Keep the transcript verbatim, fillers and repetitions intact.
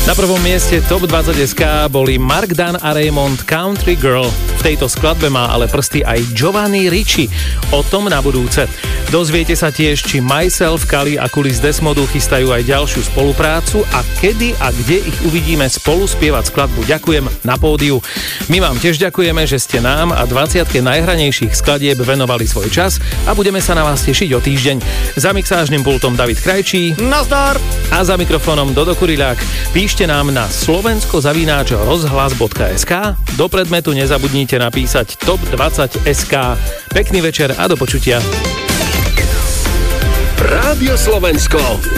Na prvom mieste Top dvadsať bodka es ká boli Mark Dan a Raymond Country Girl. V tejto skladbe má ale prsty aj Giovanni Ricci. O tom na budúce. Dozviete sa tiež, či Myself, Kali a Kulis Desmodu chystajú aj ďalšiu spoluprácu a kedy a kde ich uvidíme spolu spievať skladbu Ďakujem na pódiu. My vám tiež ďakujeme, že ste nám a dvadsiatke najhranejších skladieb venovali svoj čas a budeme sa na vás tešiť o týždeň. Za mixážnym pultom David Krajčí. Nazdar! A za mikrofónom Dodo Kuriľák. Píšte nám na slovensko zavináč rozhlas bodka es ká. Do predmetu nezabudnite napísať Top dvadsať bodka es ká. Pekný večer a do počutia. Rádio Slovensko.